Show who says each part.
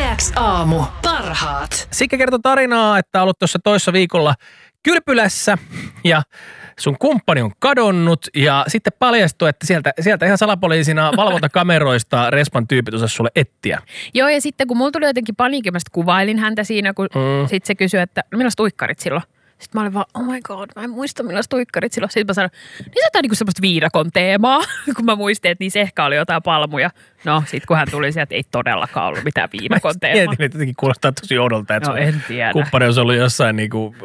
Speaker 1: X-aamu. Parhaat.
Speaker 2: Sikka kertoi tarinaa, että ollut tuossa toissa viikolla kylpylässä ja sun kumppani on kadonnut ja sitten paljastui, että sieltä ihan salapoliisina valvontakameroista Respan tyypit osasi sulle etsiä.
Speaker 3: Joo, ja sitten kun mulla tuli jotenkin paniikki, mä kuvailin häntä siinä, kun sitten se kysyi, että no millaiset tuikkarit silloin? Sitten mä olin vaan, oh my god, mä en muista millaiset tuikkarit silloin. Sitten mä sanoin, niin se jotain niinku semmoista viidakon teemaa, kun mä muistin, että niissä ehkä oli jotain palmuja. No, sit kun hän tuli sieltä, ei todellakaan ollut mitään viidakon teemaa.
Speaker 2: Mietin, että jotenkin kuulostaa tosi oudolta, että
Speaker 3: no, en tiedä.
Speaker 2: kumppani olisi ollut jossain niinku